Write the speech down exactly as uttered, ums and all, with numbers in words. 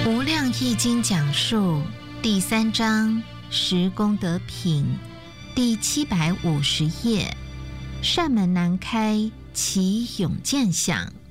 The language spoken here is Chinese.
无量易经讲述第三章十功德品第七百五十页，扇门难开其永见想。